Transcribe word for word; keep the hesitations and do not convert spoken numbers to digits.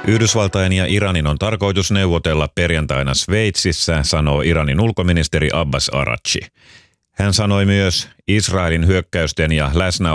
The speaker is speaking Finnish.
Yhdysvaltain ja Iranin on tarkoitus neuvotella perjantaina Sveitsissä, sanoo Iranin ulkoministeri Abbas Araghchi. Hän sanoi myös Israelin hyökkäysten ja läsnäolon